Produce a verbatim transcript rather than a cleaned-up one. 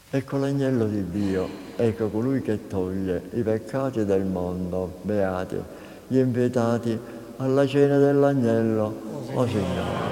Ecco l'agnello di Dio, ecco colui che toglie i peccati del mondo. Beati gli invitati alla cena dell'agnello. O Signore.